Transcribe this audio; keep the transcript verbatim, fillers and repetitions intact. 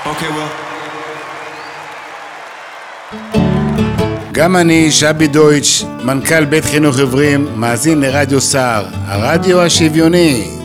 אוקיי, וויל. גם אני, שבי דויטש, מנכ"ל בית חינוך עיוורים, מאזין לרדיו סער, הרדיו השוויוני.